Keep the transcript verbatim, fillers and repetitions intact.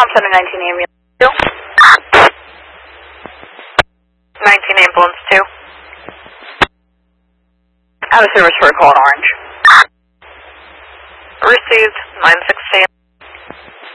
Tom Center nineteen ambulance two. nineteen ambulance two. Out of service for a call in Orange. Received nine sixteen.